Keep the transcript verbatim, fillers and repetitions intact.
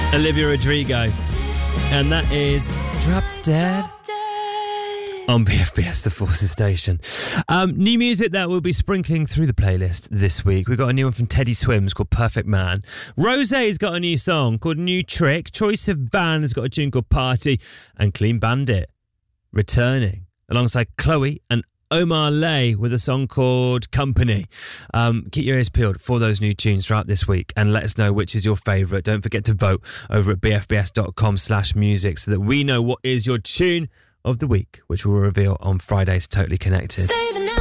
Olivia Rodrigo. And that is Drop Dead on B F B S, the Forces station. Um, new music that we'll be sprinkling through the playlist this week. We've got a new one from Teddy Swims called Perfect Man. Rosé's got a new song called New Trick. Troye Sivan has got a tune called Party. And Clean Bandit returning alongside Chloe and Omar Lay with a song called Company. Um, keep your ears peeled for those new tunes throughout this week and let us know which is your favourite. Don't forget to vote over at bfbs.com slash music so that we know what is your tune of the week, which we'll reveal on Friday's Totally Connected.